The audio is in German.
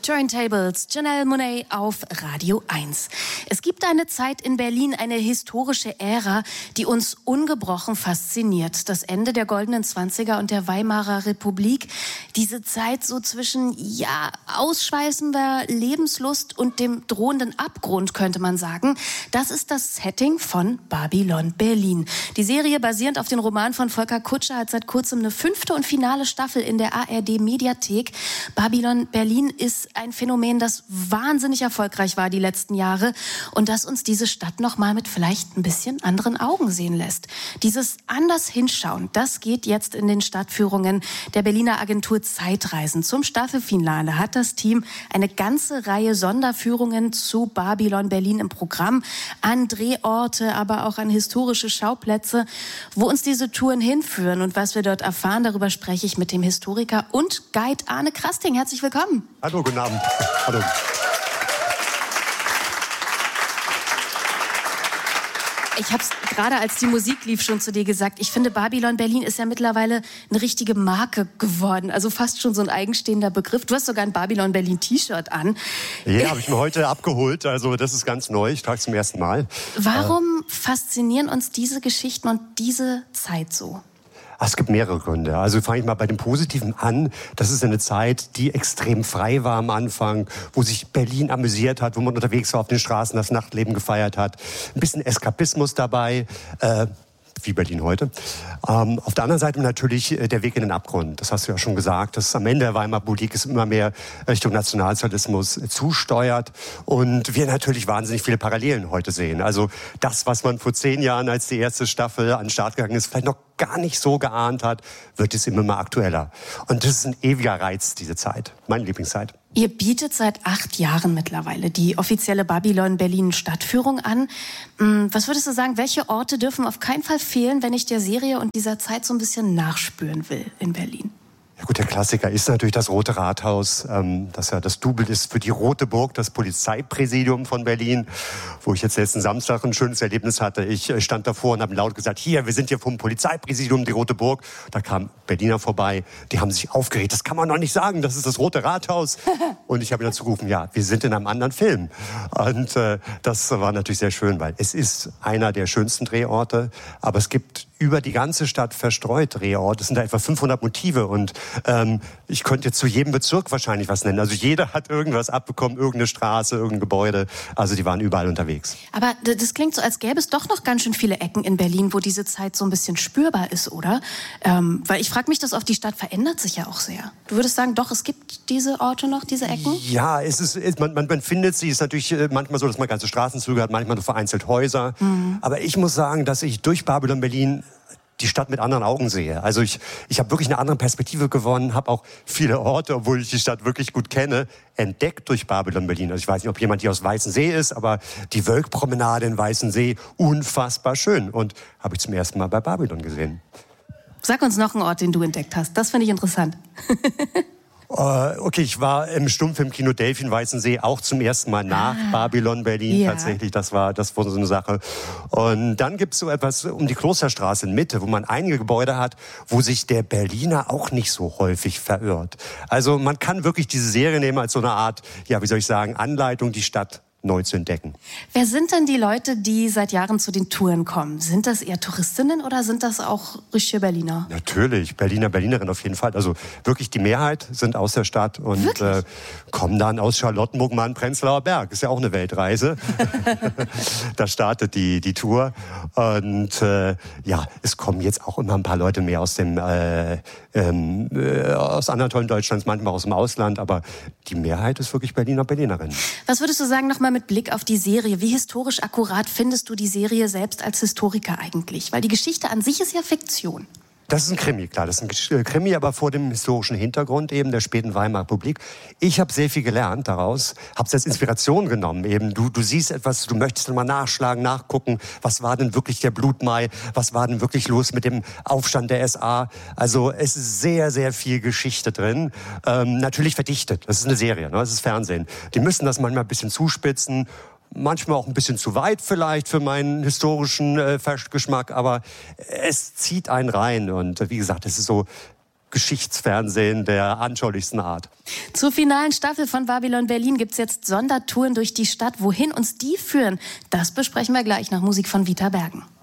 Turntables, Janelle Monáe auf Radio 1. Es gibt eine Zeit in Berlin, eine historische Ära, die uns ungebrochen fasziniert. Das Ende der goldenen 20er und der Weimarer Republik. Diese Zeit so zwischen, ausschweißender Lebenslust und dem drohenden Abgrund, könnte man sagen. Das ist das Setting von Babylon Berlin. Die Serie, basierend auf dem Roman von Volker Kutscher, hat seit kurzem eine 5. und finale Staffel in der ARD-Mediathek. Babylon Berlin ist ein Phänomen, das wahnsinnig erfolgreich war die letzten Jahre und das uns diese Stadt noch mal mit vielleicht ein bisschen anderen Augen sehen lässt. Dieses anders hinschauen, das geht jetzt in den Stadtführungen der Berliner Agentur Zeitreisen. Zum Staffelfinale hat das Team eine ganze Reihe Sonderführungen zu Babylon Berlin im Programm, an Drehorte, aber auch an historische Schauplätze, wo uns diese Touren hinführen und was wir dort erfahren. Darüber spreche ich mit dem Historiker und Guide Arne Krasting. Herzlich willkommen. Hallo, guten Abend. Hallo. Ich habe es gerade, als die Musik lief, schon zu dir gesagt. Ich finde, Babylon Berlin ist ja mittlerweile eine richtige Marke geworden. Also fast schon so ein eigenstehender Begriff. Du hast sogar ein Babylon Berlin T-Shirt an. Ja, habe ich mir heute abgeholt. Also das ist ganz neu. Ich trage es zum ersten Mal. Warum faszinieren uns diese Geschichten und diese Zeit so? Es gibt mehrere Gründe. Also fange ich mal bei dem Positiven an. Das ist eine Zeit, die extrem frei war am Anfang, wo sich Berlin amüsiert hat, wo man unterwegs war auf den Straßen, das Nachtleben gefeiert hat. Ein bisschen Eskapismus dabei, wie Berlin heute. Auf der anderen Seite natürlich der Weg in den Abgrund. Das hast du ja schon gesagt, dass am Ende der Weimarer Republik es immer mehr Richtung Nationalsozialismus zusteuert und wir natürlich wahnsinnig viele Parallelen heute sehen. Also das, was man vor 10 Jahren, als die erste Staffel an den Start gegangen ist, vielleicht noch gar nicht so geahnt hat, wird es immer mal aktueller. Und das ist ein ewiger Reiz, diese Zeit. Meine Lieblingszeit. Ihr bietet seit 8 Jahren mittlerweile die offizielle Babylon Berlin Stadtführung an. Was würdest du sagen, welche Orte dürfen auf keinen Fall fehlen, wenn ich der Serie und dieser Zeit so ein bisschen nachspüren will in Berlin? Ja gut, der Klassiker ist natürlich das Rote Rathaus, das ja das Double ist für die Rote Burg, das Polizeipräsidium von Berlin, wo ich jetzt letzten Samstag ein schönes Erlebnis hatte. Ich stand davor und habe laut gesagt, hier, wir sind hier vom Polizeipräsidium, die Rote Burg. Da kamen Berliner vorbei, die haben sich aufgeregt, das kann man doch nicht sagen, das ist das Rote Rathaus. Und ich habe ihnen zugerufen, ja, wir sind in einem anderen Film. Und das war natürlich sehr schön, weil es ist einer der schönsten Drehorte, aber es gibt über die ganze Stadt verstreut Drehorte. Es sind da etwa 500 Motive und ich könnte jetzt zu jedem Bezirk wahrscheinlich was nennen. Also jeder hat irgendwas abbekommen, irgendeine Straße, irgendein Gebäude. Also die waren überall unterwegs. Aber das klingt so, als gäbe es doch noch ganz schön viele Ecken in Berlin, wo diese Zeit so ein bisschen spürbar ist, oder? Weil ich frage mich, das auf die Stadt verändert sich ja auch sehr. Du würdest sagen, doch, es gibt diese Orte noch, diese Ecken? Ja, man findet sie. Es ist natürlich manchmal so, dass man ganze Straßenzüge hat, manchmal nur vereinzelt Häuser. Aber ich muss sagen, dass ich durch Babylon Berlin die Stadt mit anderen Augen sehe. Also ich habe wirklich eine andere Perspektive gewonnen, habe auch viele Orte, obwohl ich die Stadt wirklich gut kenne, entdeckt durch Babylon Berlin. Also ich weiß nicht, ob jemand hier aus Weißensee ist, aber die Wölkpromenade in Weißensee, unfassbar schön. Und habe ich zum ersten Mal bei Babylon gesehen. Sag uns noch einen Ort, den du entdeckt hast. Das finde ich interessant. Okay, ich war im Stummfilmkino Delphin Weißensee auch zum ersten Mal nach Babylon Berlin. Tatsächlich, das war so eine Sache. Und dann gibt's so etwas um die Klosterstraße in Mitte, wo man einige Gebäude hat, wo sich der Berliner auch nicht so häufig verirrt. Also man kann wirklich diese Serie nehmen als so eine Art, ja, wie soll ich sagen, Anleitung, die Stadt neu zu entdecken. Wer sind denn die Leute, die seit Jahren zu den Touren kommen? Sind das eher Touristinnen oder sind das auch richtige Berliner? Natürlich, Berlinerinnen auf jeden Fall. Also wirklich die Mehrheit sind aus der Stadt und kommen dann aus Charlottenburg, mal in Prenzlauer Berg. Ist ja auch eine Weltreise. Da startet die Tour. Und es kommen jetzt auch immer ein paar Leute mehr aus anderen Teilen Deutschlands, manchmal aus dem Ausland. Aber die Mehrheit ist wirklich Berlinerinnen. Was würdest du sagen, nochmal mit Blick auf die Serie? Wie historisch akkurat findest du die Serie selbst als Historiker eigentlich? Weil die Geschichte an sich ist ja Fiktion. Das ist ein Krimi, klar. Das ist ein Krimi, aber vor dem historischen Hintergrund eben der späten Weimarer Republik. Ich habe sehr viel gelernt daraus, habe es als Inspiration genommen. Eben du siehst etwas, du möchtest dann mal nachschlagen, nachgucken, was war denn wirklich der Blutmai, was war denn wirklich los mit dem Aufstand der SA. Also es ist sehr, sehr viel Geschichte drin. Natürlich verdichtet, das ist eine Serie, ne? Das ist Fernsehen. Die müssen das manchmal ein bisschen zuspitzen. Manchmal auch ein bisschen zu weit vielleicht für meinen historischen Geschmack, aber es zieht einen rein. Und wie gesagt, es ist so Geschichtsfernsehen der anschaulichsten Art. Zur finalen Staffel von Babylon Berlin gibt es jetzt Sondertouren durch die Stadt. Wohin uns die führen, das besprechen wir gleich nach Musik von Vita Bergen.